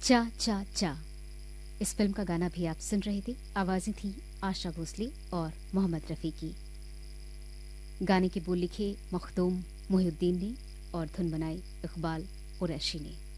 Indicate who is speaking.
Speaker 1: चा चा चा, इस फिल्म का गाना भी आप सुन रहे थे। आवाजें थी आशा भोसले और मोहम्मद रफ़ी की। गाने के बोल लिखे मखदूम मोहिउद्दीन ने और धुन बनाई इकबाल कुरैशी ने।